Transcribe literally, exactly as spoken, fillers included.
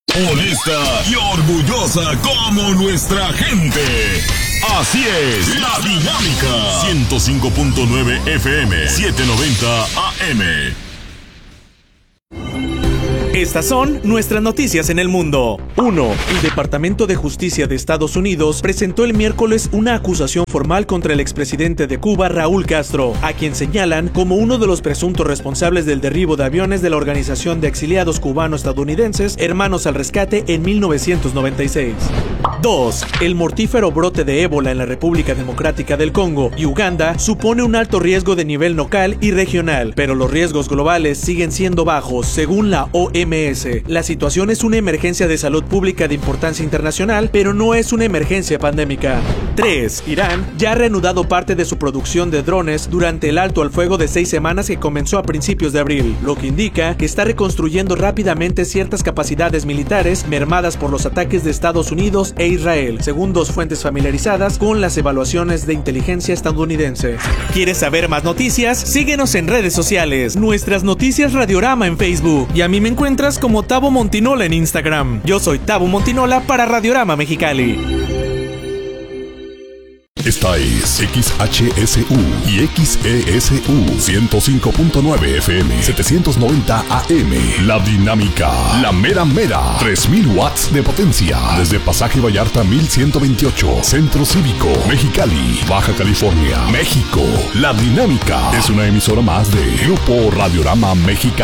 Honesta y orgullosa como nuestra gente. Así es, La Dinámica. ciento cinco punto nueve F M, setecientos noventa A M. Estas son nuestras noticias en el mundo. uno. El Departamento de Justicia de Estados Unidos presentó el miércoles una acusación formal contra el expresidente de Cuba, Raúl Castro, a quien señalan como uno de los presuntos responsables del derribo de aviones de la Organización de Exiliados Cubano-Estadounidenses Hermanos al Rescate en mil novecientos noventa y seis. dos. El mortífero brote de ébola en la República Democrática del Congo y Uganda supone un alto riesgo de nivel local y regional, pero los riesgos globales siguen siendo bajos, según la O M S. La situación es una emergencia de salud pública de importancia internacional, pero no es una emergencia pandémica. tres. Irán ya ha reanudado parte de su producción de drones durante el alto al fuego de seis semanas que comenzó a principios de abril, lo que indica que está reconstruyendo rápidamente ciertas capacidades militares mermadas por los ataques de Estados Unidos e Israel, según dos fuentes familiarizadas con las evaluaciones de inteligencia estadounidense. ¿Quieres saber más noticias? Síguenos en redes sociales. Nuestras noticias Radiorama en Facebook. Y a mí me encuentras como Tabo Montinola en Instagram. Yo soy Tabo Montinola para Radiorama Mexicali. Esta es X H S U y X E S U ciento cinco punto nueve F M, setecientos noventa A M. La Dinámica, la mera mera, tres mil watts de potencia. Desde Pasaje Vallarta mil ciento veintiocho, Centro Cívico, Mexicali, Baja California, México. La Dinámica es una emisora más de Grupo Radiorama Mexicali.